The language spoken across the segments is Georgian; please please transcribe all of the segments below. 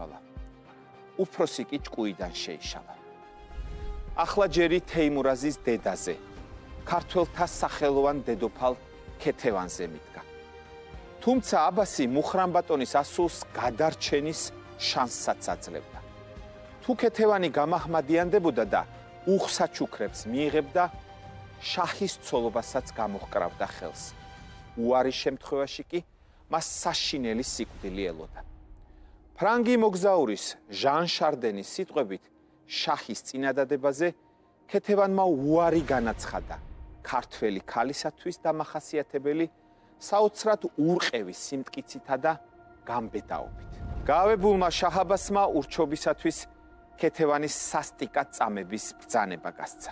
შეიცვალა. უფროსი კი ჭკუიდან შეიშალა. ახლა ჯერი თეიმურაზის დედაზე, ქართველთა სახელოვან დედოფალ ქეთევანზე მიდგა. თუმცა აბასი მუხრანბატონის ასულს გადარჩენის შანსსაც აძლევდა. თუ ქეთევანი გამაჰმადიანდებოდა და უხსაჩუქრებს მიიღებდა, შაჰის ცოლობასაც გამოჰკრავდა ხელს. უარის შემთხვევაში კი მას საშინელი სიკვდილი ელოდა. ფრანგი მოგზაურის ჟან შარდენის სიტყვებით, შაჰის წინადადებაზე ქეთევანმა უარი განაცხადა ქართველი ქალისათვის დამახასიათებელი საოცრად ურყევი სიმტკიცითა და გამბედაობით. გაავებულმა შაჰ აბასმა ურჩობისათვის ქეთევანის სასტიკად წამების ბრძანება გასცა.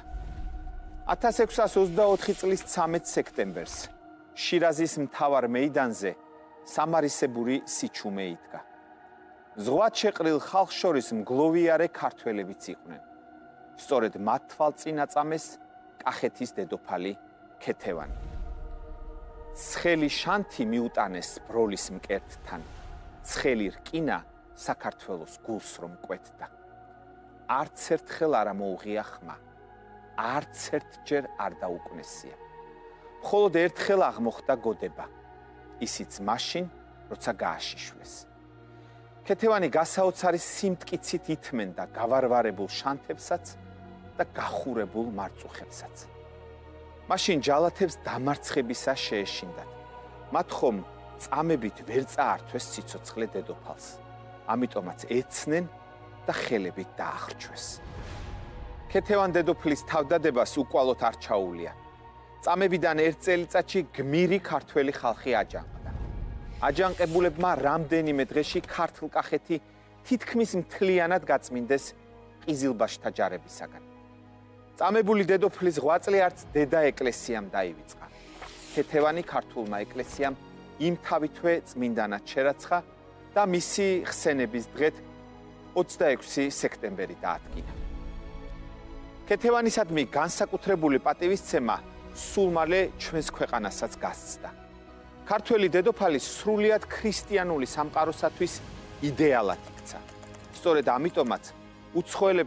1624 წლის 13 სექტემბერს შირაზის მთავარ მეიდანზე სამარისებური სიჩუმე იდგა. ზღვად შეყრილ ხალხს შორის მგლოვიარე ქართველებიც იყვნენ. სწორედ მათ თვალწინ აწამეს კახეთის დედოფალი ქეთევანი. ცხელი შანთი მიუტანეს ბროლის მკერდთან, ცხელი რკინა საქართველოს გულს რომ კვეთდა. არც ერთხელ არ მოუღია ხმა, არც ერთჯერ არ დაუკნესია. მხოლოდ ერთხელ აღმოხდა გოდება, ისიც მაშინ, როცა გააშიშვლეს. ქეთევანი გასაოცარი სიმტკიცით ითმენდა გავარვარებულ შანთებსაც და გახურებულ მარწუხებსაც. მაშინ ჯალათებს დამარცხებისა შეეშინდათ. მათ ხომ წამებით ვერ წაართვეს სიცოცხლე დედოფალს. ამიტომაც ეცნენ და ხელებით დაახრჩვეს. ქეთევან დედოფლის თავდადებას უკვალოდ არ ჩაუვლია. წამებიდან ერთ წელიწადში გმირი ქართველი ხალხი აჯანყდა. აჯანყებულებმა რამდენიმე დღეში ქართლ-კახეთი თითქმის მთლიანად გაწმინდეს ყიზილბაშთა ჯარებისაგან. წამებული დედოფლის ღვაწლი არც დედა ეკლესიამ დაივიწყა. ქეთევანი ქართულმა ეკლესიამ იმთავითვე წმინდანად შერაცხა და მისი ხსენების დღედ 26 სექტემბერი დაადგინა. ქეთევანისადმი განსაკუთრებული პატივისცემა სულ მალე ჩვენს ქვეყანასაც გასცდა. ქართველი დედოფალი სრულიად ქრისტიანული სამყაროსათვის იდეალად იქცა. სწორედ ამიტომაც უცხოელებს